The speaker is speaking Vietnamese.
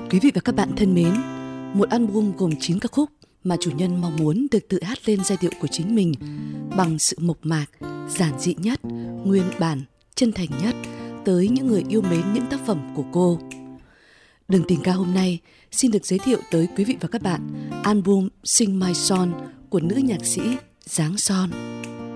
Quý vị và các bạn thân mến, một album gồm 9 ca khúc mà chủ nhân mong muốn được tự hát lên giai điệu của chính mình bằng sự mộc mạc, giản dị nhất, nguyên bản, chân thành nhất tới những người yêu mến những tác phẩm của cô. Đường tình ca hôm nay xin được giới thiệu tới quý vị và các bạn album Sing My Song của nữ nhạc sĩ Giáng Son.